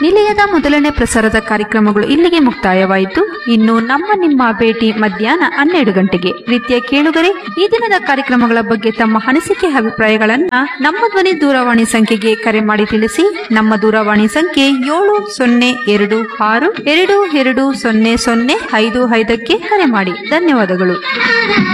ನಿಲಯದ ಮೊದಲನೇ ಪ್ರಸಾರದ ಕಾರ್ಯಕ್ರಮಗಳು ಇಲ್ಲಿಗೆ ಮುಕ್ತಾಯವಾಯಿತು. ಇನ್ನು ನಿಮ್ಮ ಭೇಟಿ ಮಧ್ಯಾಹ್ನ 12 ಗಂಟೆಗೆ. ಪ್ರೀತಿಯ ಕೇಳುಗರೆ, ಈ ದಿನದ ಕಾರ್ಯಕ್ರಮಗಳ ಬಗ್ಗೆ ತಮ್ಮ ಅನಿಸಿಕೆ ಅಭಿಪ್ರಾಯಗಳನ್ನ ನಮ್ಮ ಧ್ವನಿ ದೂರವಾಣಿ ಸಂಖ್ಯೆಗೆ ಕರೆ ಮಾಡಿ ತಿಳಿಸಿ. ನಮ್ಮ ದೂರವಾಣಿ ಸಂಖ್ಯೆ 7026220055ಕ್ಕೆ ಕರೆ ಮಾಡಿ. ಧನ್ಯವಾದಗಳು.